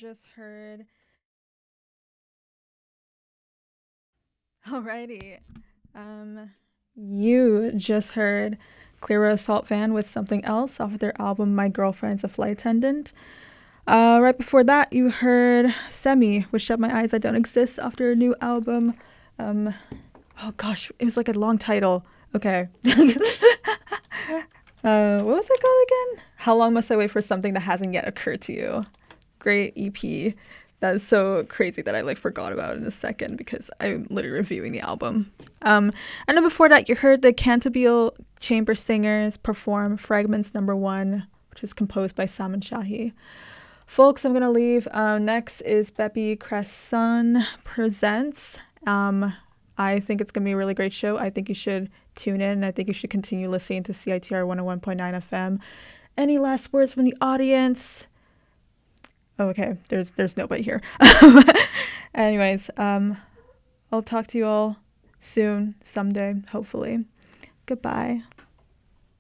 just heard. Alrighty. You just heard Clear Assault Fan with Something Else off of their album My Girlfriend's a Flight Attendant. Right before that, you heard Semi with Shut My Eyes I Don't Exist off their new album. Oh gosh, it was like a long title. Okay. What was it called again? How Long Must I Wait for Something That Hasn't Yet Occurred to You? Great EP. That is so crazy that I like forgot about it in a second because I'm literally reviewing the album. And then before that, you heard the Cantabile Chamber Singers perform Fragments Number 1, which is composed by Salman Shahi. Folks, I'm gonna leave. Next is Bepi Cresson Presents. I think it's gonna be a really great show. I think you should tune in. I think you should continue listening to CITR 101.9 FM. Any last words from the audience? Oh, okay. There's nobody here. Anyways, I'll talk to you all soon, someday, hopefully. Goodbye.